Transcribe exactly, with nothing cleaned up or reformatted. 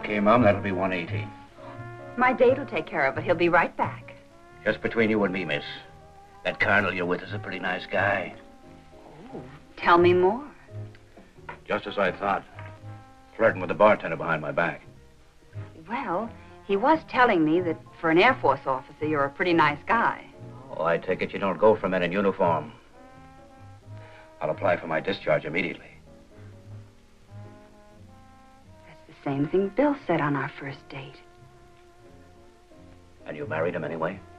Okay, Mom, that'll be one eighty. My date will take care of it. He'll be right back. Just between you and me, miss. That colonel you're with is a pretty nice guy. Oh, tell me more. Just as I thought. Flirting with the bartender behind my back. Well, he was telling me that for an Air Force officer, you're a pretty nice guy. Oh, I take it you don't go for men in uniform. I'll apply for my discharge immediately. That's the same thing Bill said on our first date. And you married him anyway?